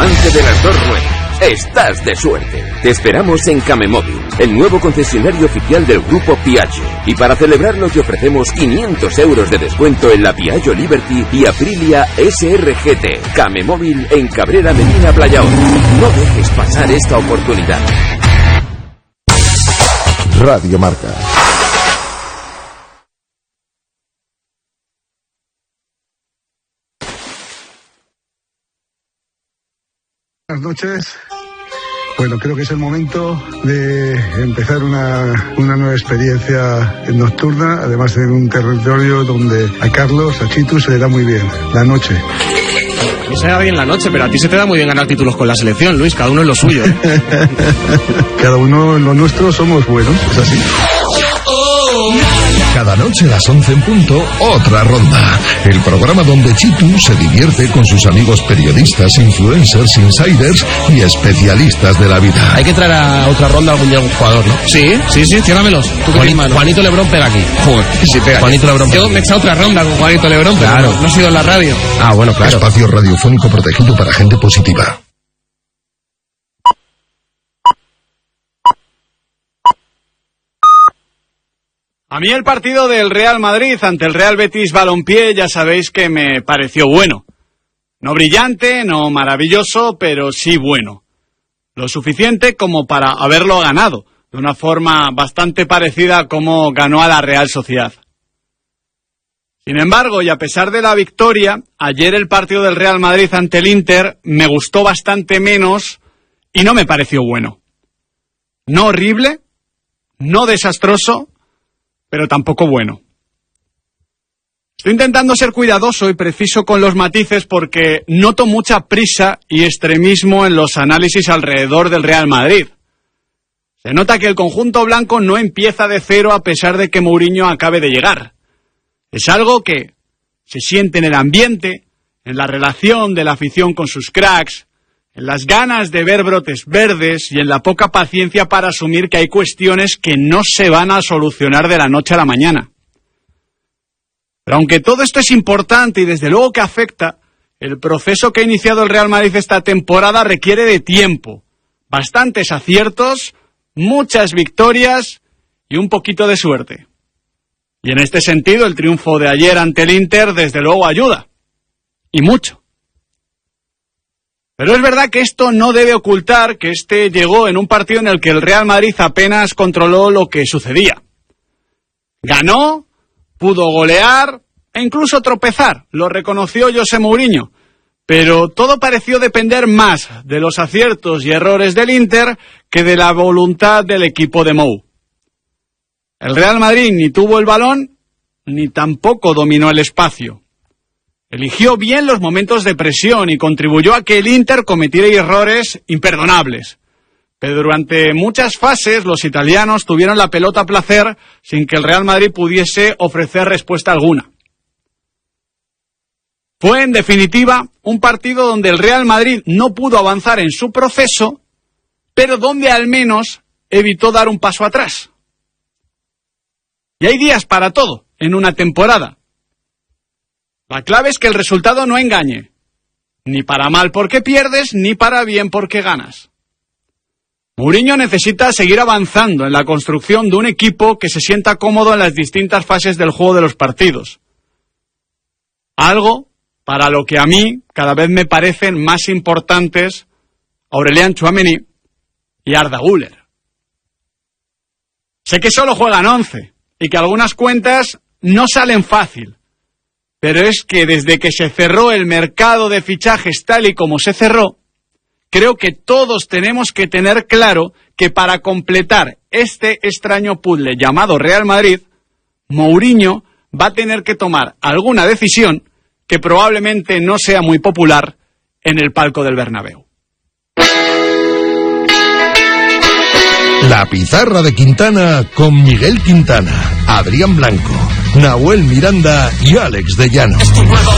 amante de las dos ruedas, estás de suerte. Te esperamos en Camemóvil, el nuevo concesionario oficial del grupo Piaggio. Y para celebrarlo te ofrecemos 500 euros de descuento en la Piaggio Liberty y Aprilia SRGT. Camemóvil en Cabrera Medina Playaón. No dejes pasar esta oportunidad. Radio Marca. Buenas noches. Bueno, creo que es el momento de empezar una nueva experiencia nocturna, además en un territorio donde a Carlos, a Chitu, se le da muy bien la noche. A mí se me da bien la noche, pero a ti se te da muy bien ganar títulos con la selección, Luis, cada uno en lo suyo. Cada uno en lo nuestro somos buenos, es así. Cada noche a las 11 en punto, otra ronda. El programa donde Chitu se divierte con sus amigos periodistas, influencers, insiders y especialistas de la vida. Hay que traer a otra ronda algún día algún jugador, ¿no? Sí, ciérramelos. Juanito Lebrón pega aquí. Joder, sí pega. Juanito Lebrón. Yo me he echado otra ronda con Juanito Lebrón, claro. Pero no he sido en la radio. Ah, bueno, claro. Espacio radiofónico protegido para gente positiva. A mí el partido del Real Madrid ante el Real Betis Balompié ya sabéis que me pareció bueno. No brillante, no maravilloso, pero sí bueno. Lo suficiente como para haberlo ganado, de una forma bastante parecida a como ganó a la Real Sociedad. Sin embargo, y a pesar de la victoria, ayer el partido del Real Madrid ante el Inter me gustó bastante menos y no me pareció bueno. No horrible, no desastroso, pero tampoco bueno. Estoy intentando ser cuidadoso y preciso con los matices porque noto mucha prisa y extremismo en los análisis alrededor del Real Madrid. Se nota que el conjunto blanco no empieza de cero a pesar de que Mourinho acabe de llegar. Es algo que se siente en el ambiente, en la relación de la afición con sus cracks, en las ganas de ver brotes verdes y en la poca paciencia para asumir que hay cuestiones que no se van a solucionar de la noche a la mañana. Pero aunque todo esto es importante y desde luego que afecta, el proceso que ha iniciado el Real Madrid esta temporada requiere de tiempo, bastantes aciertos, muchas victorias y un poquito de suerte. Y en este sentido el triunfo de ayer ante el Inter desde luego ayuda, y mucho. Pero es verdad que esto no debe ocultar que este llegó en un partido en el que el Real Madrid apenas controló lo que sucedía. Ganó, pudo golear e incluso tropezar, lo reconoció José Mourinho, pero todo pareció depender más de los aciertos y errores del Inter que de la voluntad del equipo de Mou. El Real Madrid ni tuvo el balón ni tampoco dominó el espacio. Eligió bien los momentos de presión y contribuyó a que el Inter cometiera errores imperdonables. Pero durante muchas fases los italianos tuvieron la pelota a placer sin que el Real Madrid pudiese ofrecer respuesta alguna. Fue, en definitiva, un partido donde el Real Madrid no pudo avanzar en su proceso, pero donde al menos evitó dar un paso atrás. Y hay días para todo en una temporada. La clave es que el resultado no engañe, ni para mal porque pierdes, ni para bien porque ganas. Mourinho necesita seguir avanzando en la construcción de un equipo que se sienta cómodo en las distintas fases del juego de los partidos. Algo para lo que a mí cada vez me parecen más importantes Aurélien Tchouaméni y Arda Güler. Sé que solo juegan 11 y que algunas cuentas no salen fácil. Pero es que desde que se cerró el mercado de fichajes tal y como se cerró, creo que todos tenemos que tener claro que para completar este extraño puzzle llamado Real Madrid, Mourinho va a tener que tomar alguna decisión que probablemente no sea muy popular en el palco del Bernabéu. La pizarra de Quintana con Miguel Quintana, Adrián Blanco, Nahuel Miranda y Alex de Llano. Es tu nuevo